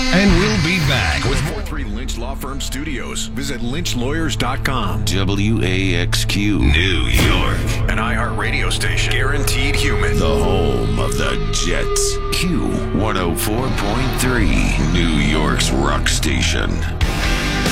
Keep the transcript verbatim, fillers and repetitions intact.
And we'll be back with Four three Lynch Law Firm Studios. Visit lynch lawyers dot com. W A X Q, New York. An iHeartRadio station. Guaranteed human. The home of the Jets. Q one oh four point three, New York's rock station.